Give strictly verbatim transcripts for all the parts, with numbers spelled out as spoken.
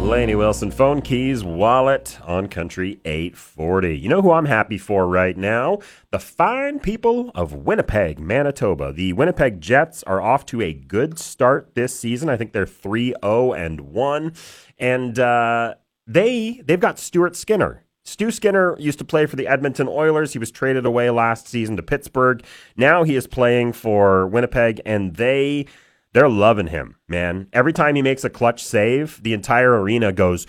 Lainey Wilson, phone keys, wallet on Country eight forty. You know who I'm happy for right now? The fine people of Winnipeg, Manitoba. The Winnipeg Jets are off to a good start this season. I think they're three oh and one. And uh, they, they've got Stuart Skinner. Stu Skinner used to play for the Edmonton Oilers. He was traded away last season to Pittsburgh. Now he is playing for Winnipeg, and they... They're loving him, man. Every time he makes a clutch save, the entire arena goes,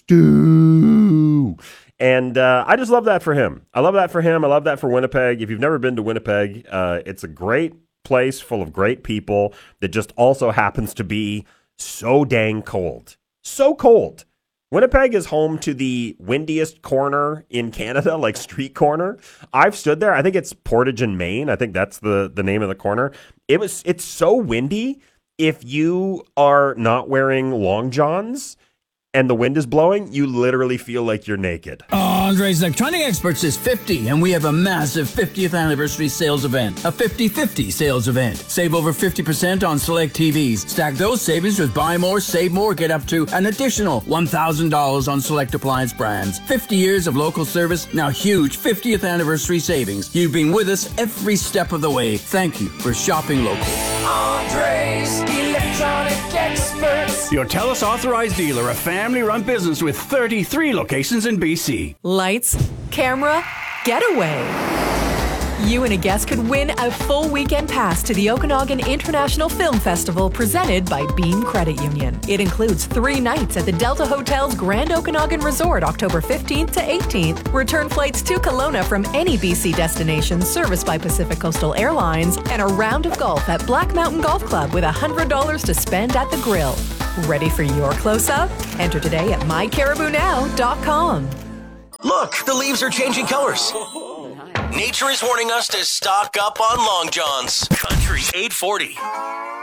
Stu. And uh, I just love that for him. I love that for him. I love that for Winnipeg. If you've never been to Winnipeg, uh, it's a great place full of great people that just also happens to be so dang cold. So cold. Winnipeg is home to the windiest corner in Canada, like street corner. I've stood there. I think it's Portage in Maine. I think that's the, the name of the corner. It was. It's so windy. If you are not wearing long johns and the wind is blowing, you literally feel like you're naked. Andre's Electronic Experts is fifty, and we have a massive fiftieth anniversary sales event, a fifty fifty sales event. Save over fifty percent on select T Vs. Stack those savings with buy more, save more, get up to an additional one thousand dollars on select appliance brands. fifty years of local service, now huge fiftieth anniversary savings. You've been with us every step of the way. Thank you for shopping local. Andre's Electronic Experts. Your TELUS authorized dealer, a family-run business with thirty-three locations in B C. Lights, camera, getaway. You and a guest could win a full weekend pass to the Okanagan International Film Festival presented by Beam Credit Union. It includes three nights at the Delta Hotel's Grand Okanagan Resort, October fifteenth to eighteenth, return flights to Kelowna from any B C destination serviced by Pacific Coastal Airlines, and a round of golf at Black Mountain Golf Club with one hundred dollars to spend at the grill. Ready for your close-up? Enter today at my caribou now dot com. Look, the leaves are changing colors. Nature is warning us to stock up on long johns. Country eight forty.